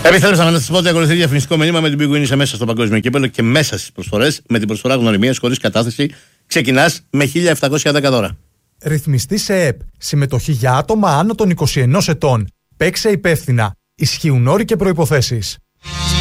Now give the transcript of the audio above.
Επιθέλωσα να σα πω ότι ακολουθεί διαφημιστικό μήνυμα με την Big Win. Είσαι μέσα στο παγκόσμιο κύπελλο και μέσα στις προσφορές με την προσφορά γνωριμίας χωρίς κατάθεση ξεκινάς με 1.710 δώρα. Ρυθμιστή σε ΕΠ. Συμμετοχή για άτομα άνω των 21 ετών. Παίξε υπεύθυνα. Ισχύουν όροι και προϋποθέσεις.